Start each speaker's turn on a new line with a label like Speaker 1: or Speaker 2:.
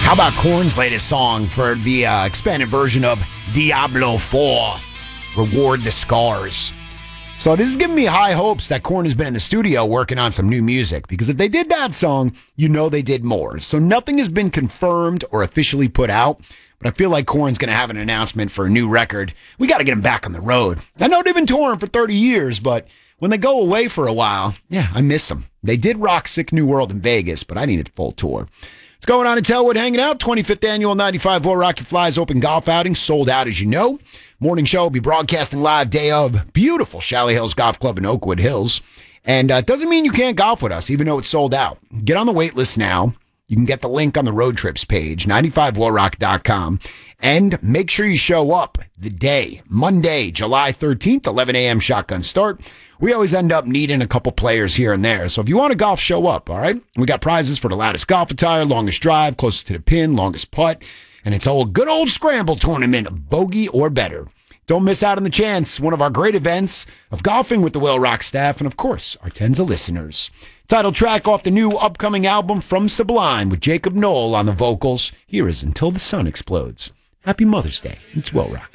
Speaker 1: How about Korn's latest song for the expanded version of Diablo 4, Reward the Scars? So this is giving me high hopes that Korn has been in the studio working on some new music, because if they did that song, you know they did more. So nothing has been confirmed or officially put out, but I feel like Korn's going to have an announcement for a new record. We got to get them back on the road. I know they've been touring for 30 years, but when they go away for a while, yeah, I miss them. They did rock Sick New World in Vegas, but I needed a full tour. What's going on in Telwood hanging out? 25th annual 95 War Rocky Flies open golf outing, sold out as you know. Morning show will be broadcasting live day of beautiful Chalet Hills Golf Club in Oakwood Hills. And it doesn't mean you can't golf with us, even though it's sold out. Get on the wait list now. You can get the link on the road trips page, 95warrock.com. And make sure you show up the day, Monday, July 13th, 11 a.m. shotgun start. We always end up needing a couple players here and there. So if you want to golf, show up, all right? We got prizes for the loudest golf attire, longest drive, closest to the pin, longest putt. And it's a good old scramble tournament, bogey or better. Don't miss out on the chance. One of our great events of golfing with the Will Rock staff and, of course, our tens of listeners. Title track off the new upcoming album from Sublime with Jacob Knoll on the vocals. Here is Until the Sun Explodes. Happy Mother's Day. It's Will Rock.